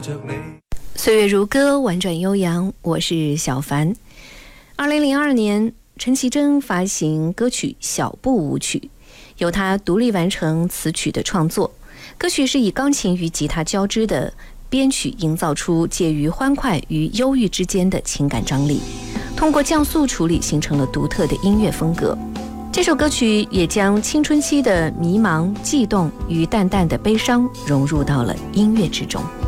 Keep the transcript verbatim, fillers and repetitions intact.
着你。 岁月如歌，婉转悠扬，我是小凡。二零零二年，陈绮贞发行歌曲《小步舞曲》，由她独立完成词曲的创作。歌曲是以钢琴与吉他交织的编曲，营造出介于欢快与忧郁之间的情感张力，通过降速处理形成了独特的音乐风格。这首歌曲也将青春期的迷茫、悸动与淡淡的悲伤融入到了音乐之中。